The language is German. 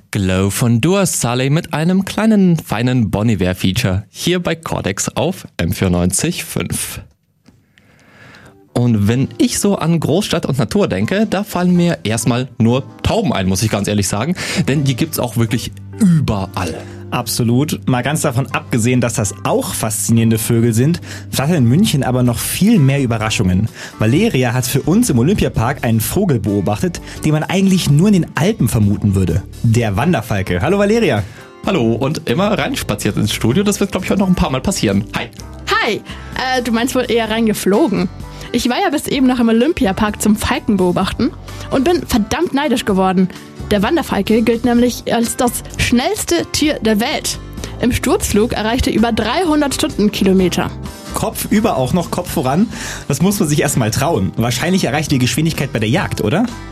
Glow von Dua Saleh mit einem kleinen, feinen Bon Iver-Feature hier bei Cortex auf M94.5. Und wenn ich so an Großstadt und Natur denke, da fallen mir erstmal nur Tauben ein, muss ich ganz ehrlich sagen. Denn die gibt's auch wirklich überall. Absolut. Mal ganz davon abgesehen, dass das auch faszinierende Vögel sind, flattern in München aber noch viel mehr Überraschungen. Valeria hat für uns im Olympiapark einen Vogel beobachtet, den man eigentlich nur in den Alpen vermuten würde. Der Wanderfalke. Hallo Valeria. Hallo und immer reinspaziert ins Studio. Das wird, glaube ich, heute noch ein paar Mal passieren. Hi. Hi. Du meinst wohl eher reingeflogen. Ich war ja bis eben noch im Olympiapark zum Falken beobachten und bin verdammt neidisch geworden. Der Wanderfalke gilt nämlich als das schnellste Tier der Welt. Im Sturzflug erreichte er über 300 Stundenkilometer. Kopfüber auch noch, Kopf voran. Das muss man sich erstmal trauen. Wahrscheinlich erreicht die Geschwindigkeit bei der Jagd, oder?